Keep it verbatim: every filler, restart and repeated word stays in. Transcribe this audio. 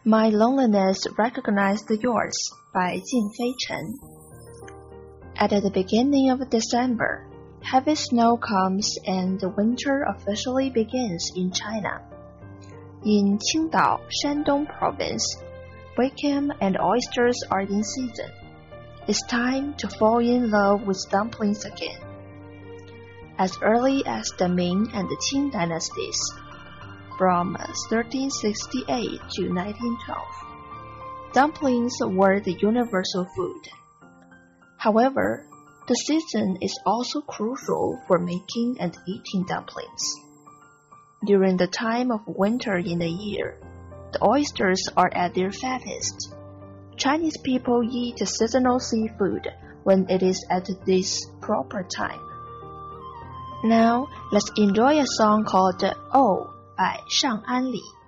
My Loneliness Recognized Yours by Jin Fei Chen. At the beginning of December, heavy snow comes and the winter officially begins in China. In Qingdao, Shandong Province, Wickham and oysters are in season. It's time to fall in love with dumplings again. As early as the Ming and the Qing dynasties, from thirteen sixty-eight to nineteen twelve, dumplings were the universal food. However, the season is also crucial for making and eating dumplings. During the time of winter in the year, the oysters are at their fattest. Chinese people eat seasonal seafood when it is at this proper time. Now, let's enjoy a song called Oh by Shang An Li.